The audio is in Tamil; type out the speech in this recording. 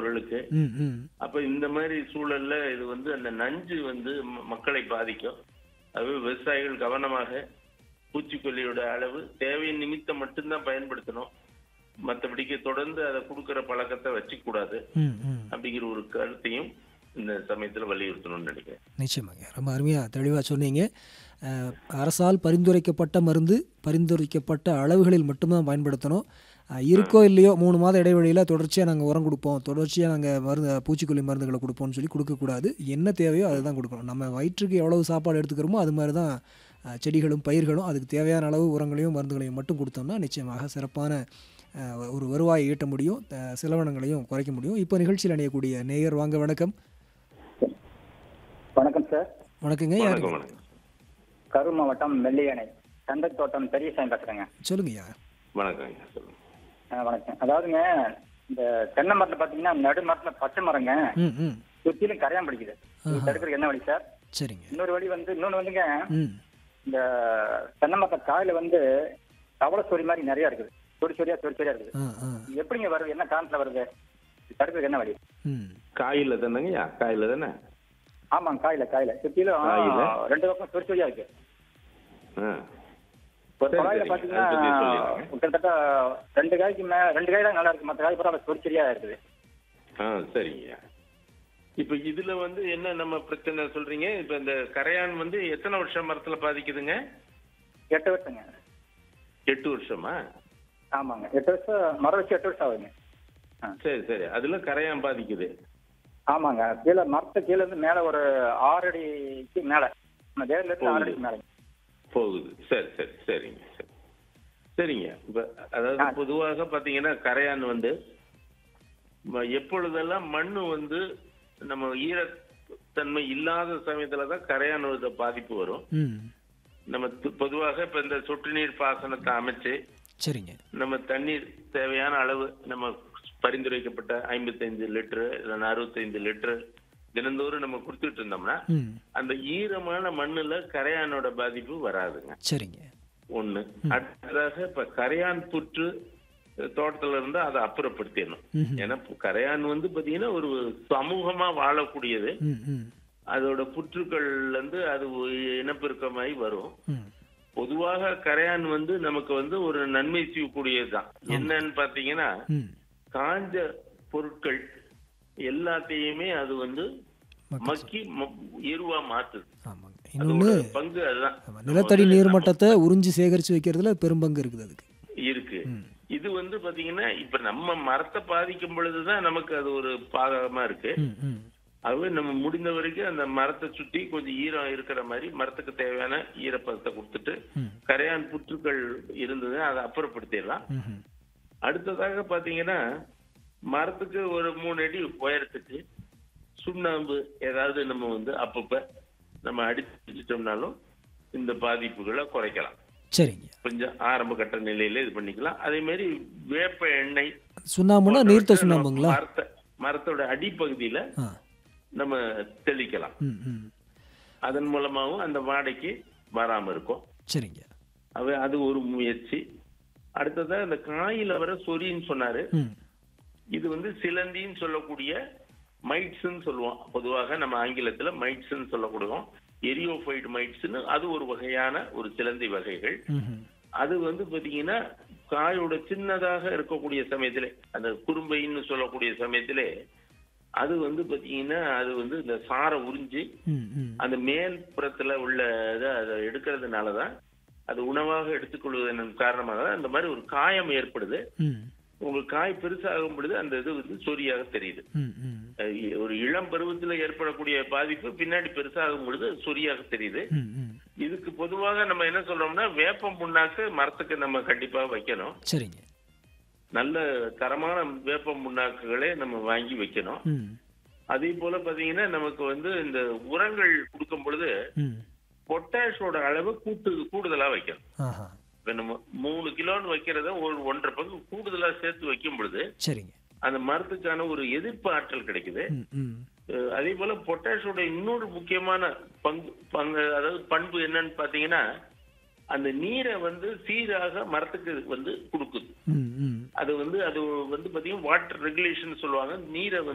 அவர்களுக்கு. ம், ம். அப்ப இந்த மாதிரி சூழல்ல இது வந்து அந்த நஞ்சு வந்து மக்களை பாதிக்கும். அது விவசாயிகள் கவனமாக பூச்சிக்கொல்லியோட அளவு தேவையின் நிமித்தம் மட்டும்தான் பயன்படுத்தணும். மற்றபடிக்கு தொடர்ந்து அதை கொடுக்கிற பழக்கத்தை வச்சுக்க கூடாது ம், ம். அப்படிங்கிற ஒரு கருத்தையும் இந்த சமயத்துல வலியுறுத்தணும்னு நினைக்கிறேன். நிச்சயமாங்க. ரொம்ப அருமையாக தெளிவாக சொன்னீங்க. அரசால் பரிந்துரைக்கப்பட்ட மருந்து பரிந்துரைக்கப்பட்ட அளவுகளில் மட்டும்தான் பயன்படுத்தணும். இருக்கோ இல்லையோ 3 மாத இடைவெளியில் தொடர்ச்சியாக நாங்கள் உரம் கொடுப்போம், தொடர்ச்சியாக நாங்கள் பூச்சிக்கொல்லி மருந்துகளை கொடுப்போம்னு சொல்லி கொடுக்கக்கூடாது. என்ன தேவையோ அதை தான் கொடுக்கணும். நம்ம வயிற்றுக்கு எவ்வளவு சாப்பாடு எடுத்துக்கிறோமோ அது மாதிரி தான் செடிகளும் பயிர்களும் அதுக்கு தேவையான அளவு உரங்களையும் மருந்துகளையும் மட்டும் கொடுத்தோம்னா நிச்சயமாக சிறப்பான ஒரு வருவாயை ஈட்ட முடியும், செலவினங்களையும் குறைக்க முடியும். இப்போ நிகழ்ச்சியில் அணியக்கூடிய நேயர் வாங்க. வணக்கம். வணக்கம் சார். வணக்கங்க. யாருங்க? வணக்கம். கரூர் மாவட்டம் மெல்லியணை தண்டத்தோட்டம் பெரியசாமி பேசுறேங்க. சொல்லுங்கய்யா. வணக்கம். சொல்லுங்க. வணக்கம். அதாவதுங்க, இந்த தென்னை மரத்துல பாத்தீங்கன்னா நடு மரத்துல பச்சை மரங்க ம், ம். சுத்திலும் கரையான் பிடிக்குது. இது தடுக்கிறதுக்கு என்ன வழி சார்? சரிங்க. இன்னொன்னு வந்துங்க, ம். இந்த தென்னை மரத்த காயில வந்து தவளை சொறி மாதிரி நிறைய இருக்குது. சொறி சொறியா இருக்குது. ஆ, ஆ. இது எப்படிங்க வருது? என்ன காரணத்துல வருது? இது தடுக்கிறதுக்கு என்ன வழி? ம். காயில தானேங்கய்யா? காயில தானே? ஆமாங்க, காயில சுத்திலும் காயில? 2 பக்கம் சொறி சொறியா இருக்கு. ஆ. ஒரு சரி, காயில சரிங்க. பாத்தீங்கன்னா அதை பத்தி சொல்லிடுறேன். கிட்டத்தட்ட 2 காய் தான் நல்லா இருக்கு. மற்ற காய் பூரா சொறி சொறியா இருக்குது. சரிங்கய்யா. இப்ப இதுல வந்து என்ன நம்ம பிரச்சனை சொல்றீங்க? இப்ப இந்த கரையான் வந்து எத்தனை வருஷம் மரத்துல பாதிக்குதுங்க? 8 வருஷங்க. 8 வருஷமா? ஆமாங்க, 8 வருஷம். மரம் வச்சு 8 வருஷம் ஆகுதுங்க. சரி. அதுல கரையான் பாதிக்குது. ஆமாங்க, கீழே மரத்து கீழே இருந்து மேல ஒரு 6 அடிக்கு மேல, வேர்ல இருந்து 6 அடிக்கு மேல போகுது. சரிங்க. இப்ப அதாவது பொதுவாக பாத்தீங்கன்னா கரையான் வந்து எப்பொழுதெல்லாம் மண்ணு வந்து நம்ம ஈரத்தன்மை இல்லாத சமயத்துலதான் கரையான் பாதிப்பு வரும். ம். நம்ம பொதுவாக இப்ப இந்த சொட்டு நீர் பாசனத்தை அமைச்சு சரிங்க. நம்ம தண்ணீர் தேவையான அளவு நம்ம பரிந்துரைக்கப்பட்ட 55 லிட்டரு இல்லைன்னா 65 லிட்டரு தினந்தோறும் நம்ம கொடுத்துட்டு இருந்தோம்னா ம். அந்த ஈரமான மண்ணுல கரையானோட பாதிப்பு வராதுங்க. சரிங்க. ஒண்ணு. அடுத்ததாக இப்ப கரையான் புற்று தோட்டத்துல இருந்தா அதை அப்புறப்படுத்திடணும். ம்ஹும். ஏன்னா கரையான் வந்து பாத்தீங்கன்னா ஒரு சமூகமா வாழக்கூடியது. ம், ம். அதோட புற்றுக்கள்ல இருந்து அது இனப்பெருக்கமாய் வரும். ம். பொதுவாக கரையான் வந்து நமக்கு வந்து ஒரு நன்மை செய்யக்கூடியதுதான். என்னன்னு பாத்தீங்கன்னா ம். காஞ்ச பொருட்கள் எல்லாத்தையுமே அது வந்து மக்கி எருவா மாத்துது. ஆமாங்க. அதோட இன்னொன்று பங்கு அதுதான். நிலத்தடி நீர்மட்டத்தை உறிஞ்சி சேகரித்து வைக்கிறதுல பெரும்பங்கு இருக்குது அதுக்கு. இருக்கு. இது வந்து பாத்தீங்கன்னா இப்ப நம்ம மரத்தை பாதிக்கும் பொழுதுதான் நமக்கு அது ஒரு பாதகமா இருக்கு. ம், ம். அதுவே நம்ம முடிந்த வரைக்கும் அந்த மரத்தை சுற்றி கொஞ்சம் ஈரம் இருக்கிற மாதிரி மரத்துக்கு தேவையான ஈரப்பதத்தை கொடுத்துட்டு ம். கரையான் புற்றுக்கள் இருந்தது அதை அப்புறப்படுத்திடலாம். ம்ஹும். அடுத்ததாக பாத்தீங்கன்னா மரத்துக்கு ஒரு 3 அடி உயரத்துக்கு சுண்ணாம்பு ஏதாவது நம்ம வந்து அப்பப்ப நம்ம அடிச்சுட்டோம்னாலும் இந்த பாதிப்புகளை குறைக்கலாம். சரிங்க. கொஞ்சம் ஆரம்ப கட்ட நிலையில இது பண்ணிக்கலாம். அதே மாதிரி வேப்ப எண்ணெய் சுண்ணாம்புனா நீர்த்த சுண்ணாம்புங்களா? மரத்தோட அடிப்பகுதியில ஆ. நம்ம தெளிக்கலாம். ம், ம். அதன் மூலமாகவும் அந்த வாடைக்கு வராம இருக்கும். சரிங்க. அது ஒரு முயற்சி. அடுத்ததா இந்த காயில வர சொரின்னு சொன்னாரு. ம். இது வந்து சிலந்தின்னு சொல்லக்கூடிய மைட்ஸ்ன்னு சொல்லுவோம். பொதுவாக நம்ம ஆங்கிலத்துல மைட்ஸ்ன்னு சொல்லக்கூடுவோம். எரியோஃபைட் மைட்ஸ்ன்னு அது ஒரு வகையான ஒரு சிலந்தி வகைகள். ம்ஹும். அது வந்து பாத்தீங்கன்னா காயோட சின்னதாக இருக்கக்கூடிய சமயத்திலே அந்த குறும்பைன்னு சொல்லக்கூடிய சமயத்திலே அது வந்து பாத்தீங்கன்னா அது வந்து இந்த சாரை உறிஞ்சி ம், ம். அந்த மேல் புறத்துல உள்ள இதை அதை எடுக்கிறதுனாலதான் அது உணவாக எடுத்துக்கொள்வதன் காரணமாக தான் இந்த மாதிரி ஒரு காயம் ஏற்படுது. ம். உங்களுக்கு காய் பெருசாகும் பொழுது அந்த இது வந்து சொரியாக தெரியுது. ம், ம். ஒரு இளம் பருவத்துல ஏற்படக்கூடிய பாதிப்பு பின்னாடி பெருசாகும் பொழுது சொரியாக தெரியுது. ம், ம். இதுக்கு பொதுவாக நம்ம என்ன சொல்றோம்னா வேப்பம் புண்ணாக்கு மரத்துக்கு நம்ம கண்டிப்பா வைக்கணும். சரிங்க. நல்ல தரமான வேப்பம் புண்ணாக்குகளே நம்ம வாங்கி வைக்கணும். ம். அதே போல பாத்தீங்கன்னா நமக்கு வந்து இந்த உரங்கள் கொடுக்கும் பொழுது ம். பொட்டாஷோட அளவு கூடுதலா வைக்கணும். ஆஹா. இப்ப நம்ம 3 கிலோன்னு வைக்கிறத ஒரு 1.5 பங்கு கூடுதலா சேர்த்து வைக்கும் பொழுது சரிங்க. அந்த மரத்துக்கான ஒரு எதிர்ப்பு ஆற்றல் கிடைக்குது. ம், ம். அதே போல பொட்டாஷோட இன்னொரு முக்கியமான பங்கு அதாவது பண்பு என்னன்னு பாத்தீங்கன்னா அந்த நீரை வந்து சீராக மரத்துக்கு வந்து கொடுக்குது. ம், ம். அது வந்து பாத்தீங்கன்னா வாட்டர் ரெகுலேஷன் சொல்லுவாங்க. நீரை